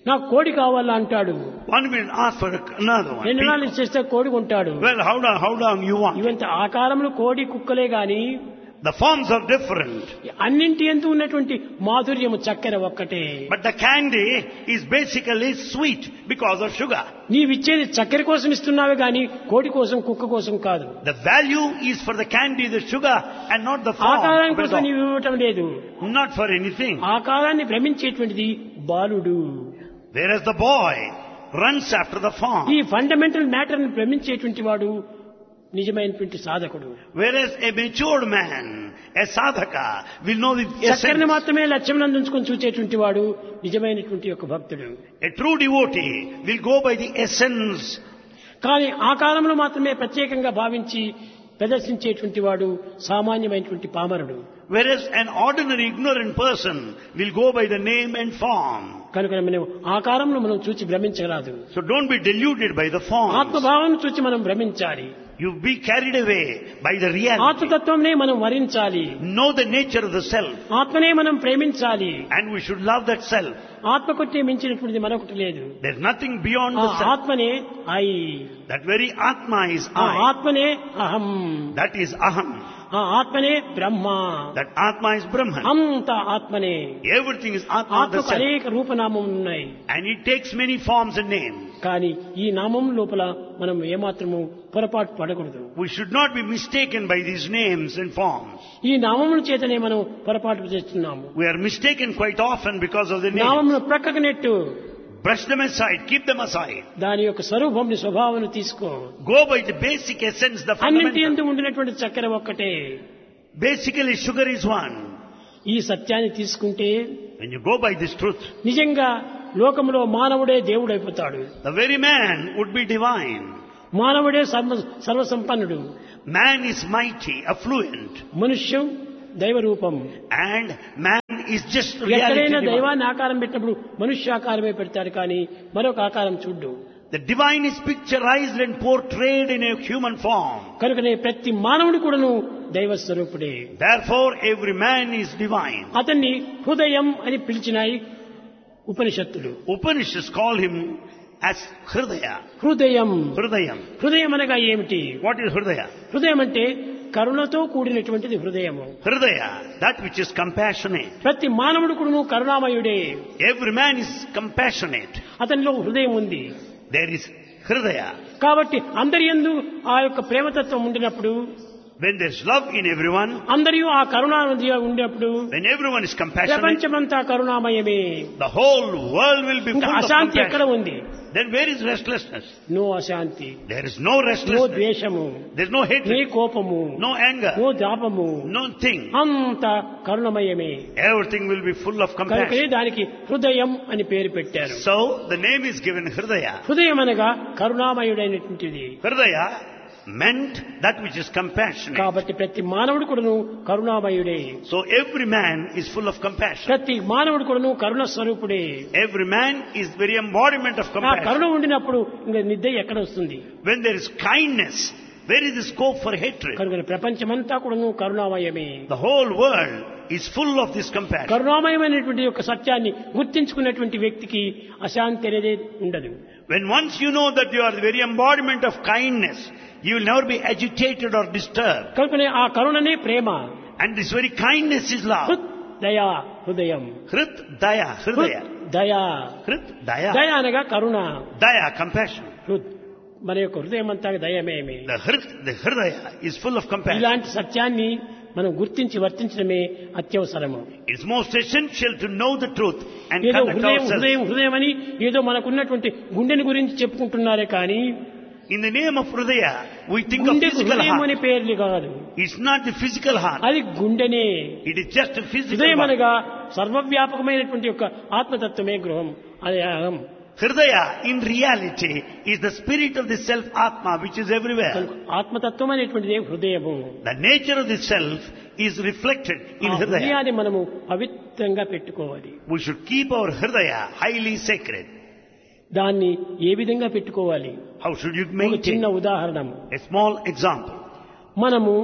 నాకు కోడి కావాలా అంటాడు. One will ask for another one. 2 నాలుగు చేస్తే కోడి కొంటాడు. Well, how long you want? ఇవంత ఆకారంలో కోడి కుక్కలే గాని The forms are different. అన్నింటి యందు ఉన్నటువంటి మాధుర్యము చక్కెర ఒక్కటే. But the candy is basically sweet because of sugar. నీవిచ్చేది చక్కెర కోసం ఇస్తున్నావే గాని కోడి కోసం కుక్క కోసం కాదు. The value is for the candy, the sugar, and not the form. ఆకారం కోసం నీవు ఇవ్వటం లేదు. Not for anything. ఆకారాన్ని భ్రమించేటువంటిది బాలుడు. Whereas the boy runs after the form. ఈ ఫండమెంటల్ మ్యాటర్ ని భ్రమించేటువంటి వాడు నిజమైనటువంటి సాధకుడు. Whereas a matured man, a sadhaka, will know the చక్కెరని essence. మాత్రమే లక్ష్యం నందుకొని చూచేటువంటి వాడు నిజమైనటువంటి ఒక భక్తుడు. A true devotee will go by the essence. కానీ ఆకారంలో మాత్రమే ప్రత్యేకంగా భావించి ప్రదర్శించేటువంటి వాడు సామాన్యమైనటువంటి పామరుడు. Whereas an ordinary ignorant person will go by the name and form. కనుక మనం ఆకారంలో మనం చూచి భ్రమించరాదు. So don't be deluded by the form. ఆత్మభావం చూచి మనం భ్రమించాలి. You be carried away by the reality. ఆత్మతత్వంనే మనం వరించాలి. Know the nature of the self. ఆత్మనే మనం ప్రేమించాలి. And we should love that self. ఆత్మకొట్టే మించినటువంటిది మరొకటి లేదు. There's nothing beyond ఆ the self. ఆత్మనే I. That very Atma is ఆ I. ఆత్మనే అహం. That is Aham. ఆ ఆత్మనే బ్రహ్మ. That Atma is Brahman. అంత ఆత్మనే. Everything is Atma, the ఆత్మకు self. అనేక రూపనామం ఉన్నాయి. And it takes many forms and names. కానీ ఈ నామం లోపల మనం ఏమాత్రము పొరపాటు పడకూడదు. We should not be mistaken by these names and forms. ఈ నామముల చేతనే మనం పొరపాటు చేస్తున్నాము. We are mistaken quite often because of the names. నామమును ప్రక్కకు net. Brush them aside, keep them aside. దాని యొక్క స్వరూపంని స్వభావాన్ని తీసుకో. Go by the basic essence, the అన్నింటి fundamental. యందు ఉండినటువంటి చక్కెర ఒక్కటే. Basically, sugar is one. ఈ సత్యాన్ని తీసుకుంటే When you go by this truth, నిజంగా లోకంలో మానవుడే దేవుడైపోతాడు. the very man would be divine. మానవుడే సర్వసంపన్నుడు. Man is mighty, affluent. మనుష్యం దైవ రూపం. And man is just ఎక్కడైనా reality divine. దైవాన్ని ఆకారం పెట్టినప్పుడు మనుష్యాకారమే పెడతాడు కానీ మరొక ఆకారం చూడ్డు. The divine is picturized and portrayed in a human form. కనుకనే ప్రతి మానవుడు కూడాను దైవ స్వరూపుడే. Therefore, every man is divine. అతన్ని హృదయం అని పిలిచినాయి ఉపనిషత్తులు. Upanishads call him as Hridaya. హృదయం. Hridayam. హృదయం అనగా ఏమిటి? What is Hridaya? హృదయం అంటే కరుణతో కూడినటువంటిది హృదయము. Hridaya, that which is compassionate. ప్రతి మానవుడు కూడాను కరుణామయుడే. Every man is compassionate. అతనిలో హృదయం ఉంది. There is Hridaya. కాబట్టి అందరి యందు ఆ యొక్క ప్రేమతత్వం ఉండినప్పుడు, When there is love in everyone, అందరూ ఆ కరుణా ఉండినప్పుడు when everyone is compassionate, ప్రపంచమంతా కరుణామయమే. the whole world will be ఇంకా full of అశాంతి ఎక్కడ compassion. ఉంది? Then where is restlessness? No అశాంతి, There is no no restlessness. ద్వేషము, There is no నీ hatred, కోపము, no anger, no దాపము, no thing. అంత కరుణమయమే. Everything will be full of కనుకనే compassion. దానికి హృదయం అని పేరు పెట్టారు. So the name is given Hridaya. హృదయం అనగా కరుణామయుడైనటువంటిది. Hridaya meant that which is compassionate. కాబట్టి ప్రతి మానవుడు కూడాను కరుణామయుడే. So every man is full of compassion. ప్రతి మానవుడు కూడాను కరుణ స్వరూపుడే. Every man is very embodiment of ఆ compassion. కరుణ ఉండినప్పుడు ఇంకా నిద్ర ఎక్కడ వస్తుంది? When there is kindness, where is the scope for hatred? కనుక ప్రపంచమంతా కూడాను కరుణామయమే. The whole world is full of this compassion. కరుణామయమైనటువంటి యొక్క సత్యాన్ని గుర్తించుకున్నటువంటి వ్యక్తికి అశాంతి అనేది ఉండదు. When once you know that you are the very embodiment of kindness, you will never be agitated or disturbed. కనుకనే ఆ కరుణనే ప్రేమ. And this very kindness is love. హృత్ దయా హృదయం. Hrit Daya, Hridaya. దయా. Hrit Daya. దయ అనగా కరుణ. Daya, compassion. హృద్ మన యొక్క హృదయం అంతా దయమేమి. The Hridaya is full of compassion. ఇలాంటి సత్యాన్ని మనం గుర్తించి వర్తించడమే అత్యవసరము. It's most essential to know the truth and ఏదో conduct హృదయం ourselves. హృదయం హృదయం అని ఏదో మనకున్నటువంటి గుండెని గురించి చెప్పుకుంటున్నారే కానీ In the name of Hridaya, we think of గుండెకు physical హృదయం heart. అని పేర్లు కాదు. It's not the physical heart. అది గుండెనే. It is just a physical హృదయం heart. అనగా సర్వవ్యాపకమైనటువంటి యొక్క ఆత్మతత్వమే గృహం అది అహం. Hridaya, in reality, is the spirit of the self Atma, which is everywhere. ఆత్మతత్వం అనేటువంటిది హృదయము. The nature of the self is reflected in ఆ Hridaya. హృదయాన్ని మనము పవిత్రంగా పెట్టుకోవాలి. We should keep our Hridaya highly sacred. దాన్ని ఏ విధంగా పెట్టుకోవాలి? How should you ఒక చిన్న maintain? ఉదాహరణము. A small example. మనము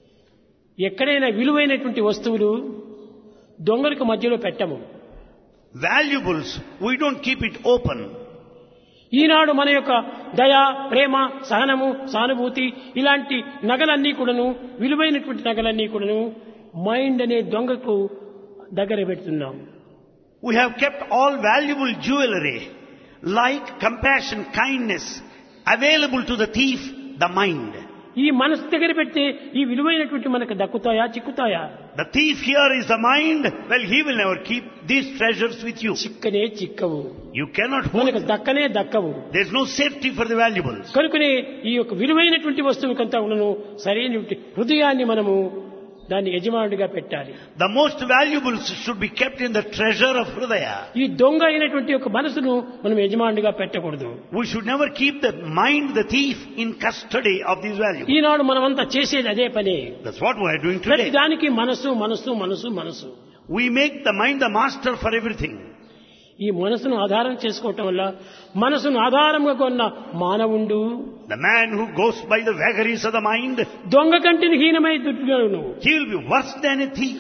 ఎక్కడైనా విలువైనటువంటి వస్తువులు దొంగలకు మధ్యలో పెట్టము. Valuables, we don't keep it open. ఈనాడు మన యొక్క దయ, ప్రేమ, సహనము, సానుభూతి ఇలాంటి నగలన్నీ కూడాను, విలువైనటువంటి నగలన్నీ కూడాను మైండ్ అనే దొంగకు దగ్గర పెడుతున్నాం. We have kept all valuable jewelry, like compassion, kindness, available to the thief, the mind. ఈ మనసు దగ్గర పెడితే ఈ విలువైనటువంటి మనకు దక్కుతాయా, చిక్కుతాయా? The thief here is the mind. Well, he will never keep these treasures with you. చిక్కనే చిక్కవు, You cannot hold మనకు them. దక్కనే దక్కవు. There's no safety for the valuables. కనుకనే ఈ యొక్క విలువైనటువంటి వస్తువుకంతా ఉన్నను సరైనటువంటి హృదయాన్ని మనము దాన్ని యజమానుడిగా పెట్టాలి. The most valuables should be kept in the treasure of Hridaya. ఈ దొంగ అయినటువంటి యొక్క మనసును మనం యజమానుడిగా పెట్టకూడదు. We should never keep the mind, the thief, in custody of these valuables. ఈనాడు మనమంతా చేసేది అదే పని. That's what we are doing ప్రతి today. దానికి మనసు మనసు మనసు మనసు. We make the mind the master for everything. ఈ మనసును ఆధారం చేసుకోవటం వల్ల మనసును ఆధారంగా కొన్న మానవుండు The man who goes by the vagaries of the mind, దొంగ కంటిని హీనమై దుర్గను. he will be worse than a thief.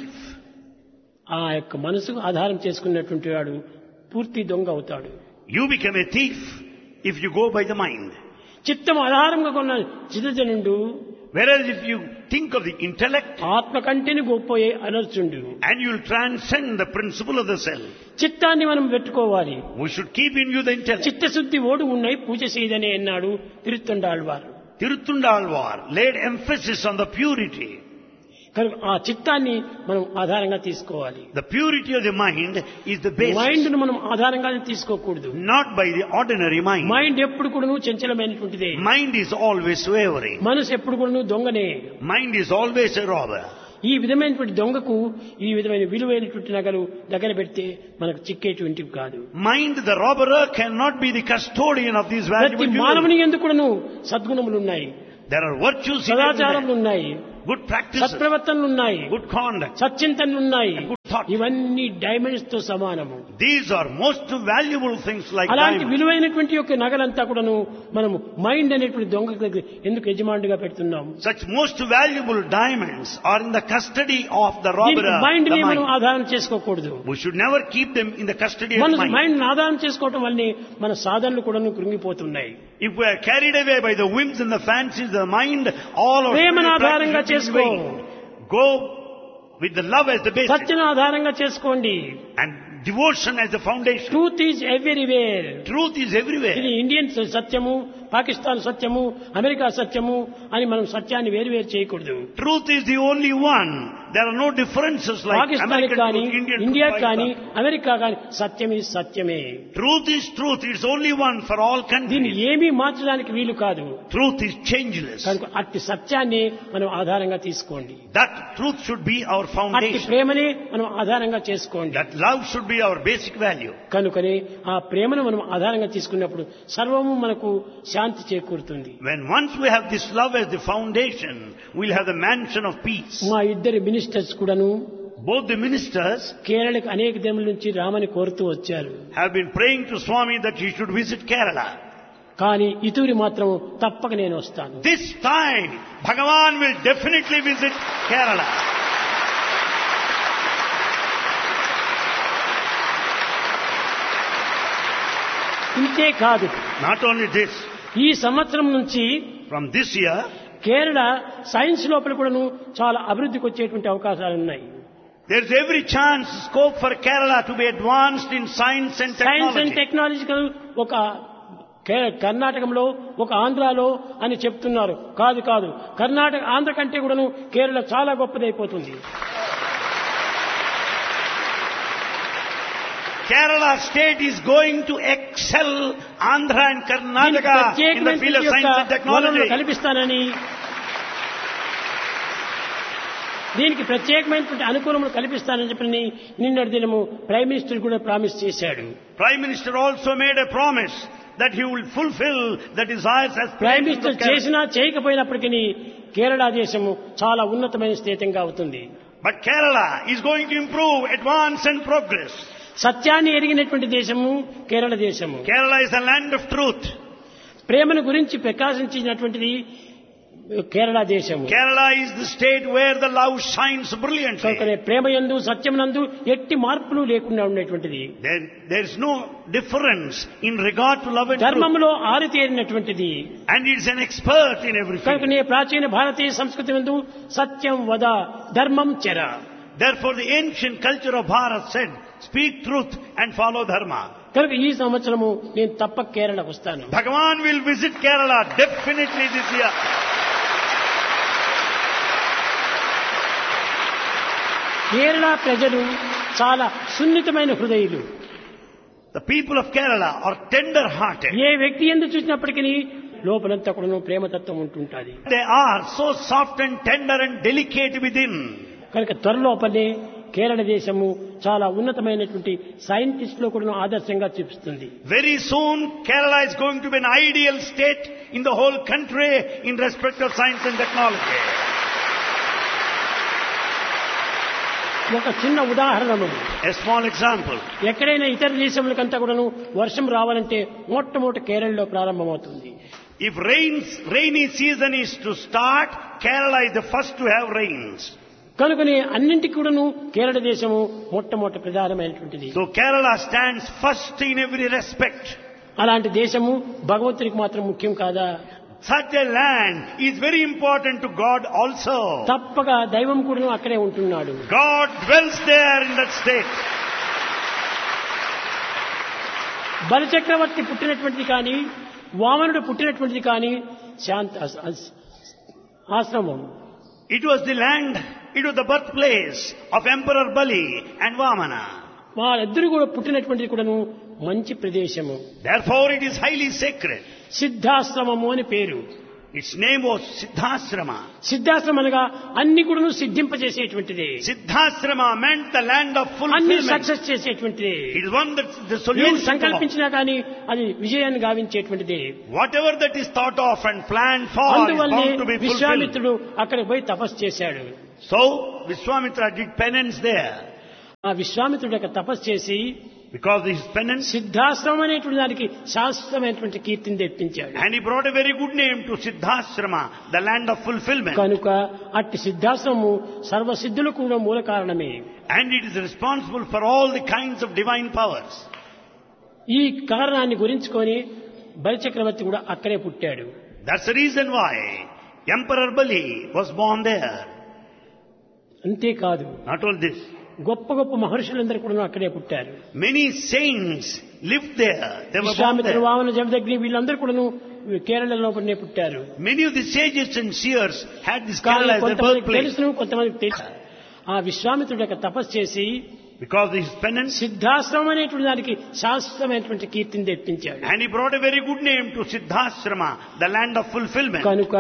ఆ యొక్క మనసుకు ఆధారం చేసుకున్నటువంటి వాడు పూర్తి దొంగ అవుతాడు. You become a thief if you go by the mind. చిత్తం ఆధారంగా కొన్న చిదజనుండు Whereas if you think of the intellect, ఆత్మ కంటిని గొప్పయే అనర్చుండు. and you will transcend the principle of the self. చిత్తాన్ని మనం పెట్టుకోవాలి. We should keep in view the intellect. చిత్తశుద్ధి ఓడు ఉన్నాయి పూజ చేయదని అన్నాడు తిరుత్తండాళ్వారు. Tirthundalvar laid emphasis on the purity. కనుక ఆ చిత్తాన్ని మనం ఆధారంగా తీసుకోవాలి. The purity of the mind is the basis, mind ను మనం ఆధారంగా తీసుకోకూడదు. not by the ordinary mind. Mind ఎప్పుడు కూడాను చంచలమైనటువంటిదే. Mind is always wavering. మనసు ఎప్పుడు కూడాను దొంగనే. Mind is always a robber. ఈ విధమైనటువంటి దొంగకు ఈ విధమైన విలువైనటువంటి నగలు దగ్గర పెడితే మనకు చిక్కేటువంటివి కాదు. Mind, the robber, cannot be the custodian of these ప్రతి valuable jewelry. మానవుని ఎందుకు కూడాను సద్గుణములు ఉన్నాయి, There are virtues in సదాచారములు every man. ఉన్నాయి, Good practices, సత్ప్రవర్తనలు ఉన్నాయి, good conduct. సచ్చింతనలు ఉన్నాయి. Good thought. ఇవన్నీ డైమండ్స్ తో సమానము. These are most valuable things like అలాంటి diamonds. విలువైనటువంటి యొక్క నగలంతా కూడాను మనము మైండ్ అనేటువంటి దొంగ దగ్గర ఎందుకు యజమానుడిగా పెడుతున్నాం? Such most valuable diamonds are in the custody of the robber, దీనికి మైండ్ the ని మనం mind. ఆధారం చేసుకోకూడదు. We should never keep them in the custody of మన the mind. మైండ్ ఆధారం చేసుకోవటం వల్లనే మన సాధనలు కూడాను కృంగిపోతున్నాయి. If we are carried away by the whims and the fancies of the mind, all our ప్రేమను spiritual ఆధారంగా practice will చేసుకో. be vain. Go with the love as the basis సత్యను ఆధారంగా చేసుకోండి. and devotion as the foundation. Truth is everywhere. Truth is everywhere. ఇది Indian సత్యము, పాకిస్తాన్ సత్యము, America సత్యము అని మనం సత్యాన్ని వేరువేరు చేయకూడదు. Truth is the only one. There are no differences like Pakistan American కానీ truth, Indian ఇండియా truth, కానీ Pakistan. అమెరికా కానీ సత్యం ఈ సత్యమే. Truth is truth. It's only one for all దీన్ని countries. ఏమీ మార్చడానికి వీలు కాదు. Truth is changeless. కనుక అట్టి సత్యాన్ని మనం ఆధారంగా తీసుకోండి. That truth should be our అట్టి foundation. ప్రేమనే మనం ఆధారంగా చేసుకోండి. That love should be our basic value. కనుకనే ఆ ప్రేమను మనం ఆధారంగా తీసుకున్నప్పుడు సర్వము మనకు శాంతి చేకూరుతుంది. When once we have this love as the foundation, we'll have the mansion of peace. మా ఇద్దరు మినిస్టర్స్ కూడాను Both the ministers కేరళకు అనేక దినముల నుంచి రామని కోరుతూ వచ్చారు. have been praying to Swami that he should visit Kerala. కానీ ఇతూరి మాత్రం తప్పక నేను వస్తాను. This time, Bhagavan will definitely visit Kerala. ఇంతే కాదు, Not only this, ఈ సంవత్సరం నుంచి from this year, Kerala science లోపల కూడాను చాలా అభివృద్ధికి వచ్చేటువంటి అవకాశాలు ఉన్నాయి. there's every chance, scope for Kerala to be advanced in science and science and technology. Technological ఒక కర్ణాటకలో ఒక ఆంధ్రాలో అని చెప్తున్నారు. కాదు కాదు, కర్ణాటక ఆంధ్ర కంటే కూడాను కేరళ చాలా గొప్పదైపోతుంది. Kerala state is going to excel Andhra and దీనికి Karnataka in the field of science and వనరులు technology. కల్పిస్తానని, దీనికి ప్రత్యేకమైనటువంటి అనుకూలములు కల్పిస్తానని చెప్పని నిన్నటి దినము ప్రైమ్ మినిస్టర్ కూడా ప్రామిస్ చేశాడు. Prime Minister also made a promise that he will fulfill the desires as prime of minister Kerala. చేసినా చేయకపోయినప్పటికీ కేరళ దేశము చాలా ఉన్నతమైన స్థితంగా అవుతుంది. But Kerala is going to improve, advance and progress. సత్యాన్ని ఎరిగినటువంటి దేశము కేరళ దేశము. Kerala is a land of truth. ప్రేమను గురించి ప్రకాశించినటువంటిది కేరళ దేశము. Kerala is the state where the love shines brilliantly. కనుకనే ప్రేమయందు సత్యమునందు ఎట్టి మార్పులు లేకుండా ఉండేటువంటిది. There is no difference in regard to love and truth. ధర్మములో ఆరితేరినటువంటిది. And it is an expert in everything. కనుకనే ప్రాచీన భారతీయ సంస్కృతి నందు సత్యం వద ధర్మం చర. Therefore the ancient culture of Bharat said, speak truth and follow dharma. కనుక ఈ సంవత్సరము నేను తప్పక కేరళకు వస్తాను. Bhagavan will visit Kerala definitely this year. Kerala ప్రజలు చాలా సున్నితమైన హృదయులు. The people of Kerala are tender-hearted. ఏ వ్యక్తి ఎందు చూసినప్పటికీ లోపలంతా కూడా ప్రేమతత్వం ఉంటుంటుంది. They are so soft and tender and delicate within. కనుక త్వరలోపలే కేరళ దేశము చాలా ఉన్నతమైనటువంటి సైంటిస్టులు కూడా ఆదర్శంగా చూపిస్తుంది. Very soon Kerala is going to be an ideal state in the whole country in respect of science and technology. ఒక చిన్న ఉదాహరణము, A small example. ఎక్కడైనా ఇతర దేశములకంతా కూడాను వర్షం రావాలంటే మొట్టమొదటి కేరళలో ప్రారంభమవుతుంది. If rainy season is to start, Kerala is the first to have rains. కనుకనే అన్నింటికి కూడాను కేరళ దేశము మొట్టమొదటి ప్రధానమైనటువంటిది. So Kerala stands first in every respect. అలాంటి దేశము భగవంతునికి మాత్రం ముఖ్యం కాదా? Such a land is very important to God also. తప్పక దైవం కూడా అక్కడే ఉంటున్నాడు. God dwells there in that state. బలిచక్రవర్తి పుట్టినటువంటిది కానీ వామనుడు పుట్టినటువంటిది కానీ శాంత ఆశ్రమం. It was the land, it was the birthplace of Emperor Bali and Vamana. వాళ్ళిద్దరూ కూడా పుట్టినటువంటిది కూడాను మంచి ప్రదేశము. Therefore it is highly sacred. సిద్ధాశ్రమము అని పేరు. Its name was Siddhasrama. Siddhashramam అనగా అన్ని కూడాను సిద్ధింపజేసేటువంటిది. Siddhasrama meant the land of అన్ని fulfillment. సక్సెస్ చేసేటువంటిది. It is one that's the ఏం solution to all. సంకల్పించినా కానీ అది విజయాన్ని గావించేటువంటిది. Whatever that is thought of and planned for is అందువల్లే bound to be fulfilled. విశ్వామిత్రుడు అక్కడికి పోయి తపస్సు చేశాడు. So Vishwamitra did penance there. ఆ విశ్వామిత్రుడు యొక్క తపస్సు చేసి Because of his penance, Siddhashramam అనేటువంటి దానికి శాశ్వతమైనటువంటి కీర్తిని తెప్పించాడు. and he brought a very good name to Siddhasrama, the land of fulfillment. కనుక అట్టి సిద్ధాశ్రమము సర్వసిద్ధులకు కూడా మూల కారణమే. And it is responsible for all the kinds of divine powers. ఈ కారణాన్ని గురించుకొని బలిచక్రవర్తి కూడా అక్కడే పుట్టాడు. That's the reason why Emperor Bali was born there. అంతేకాదు, Not only this, గొప్ప గొప్ప మహర్షులందరూ కూడా అక్కడే పుట్టారు. many saints lived there. They were born విశ్వామిత్రుడు, there. వామన, జమదగ్ని వీళ్ళందరూ కూడా కేరళ లోపలనే పుట్టారు. Many of the sages and seers had this కానీ Kerala as their కొంతమందికి birthplace. తెలుసును, కొంతమందికి తెలుసు. ఆ విశ్వామిత్రుడు యొక్క తపస్సు చేసి Because of his penance, Siddhashramam అనేటువంటి దానికి శాశ్వతమైనటువంటి కీర్తిని తెప్పించాడు. and he brought a very good name to Siddhasrama, the land of fulfillment. కనుక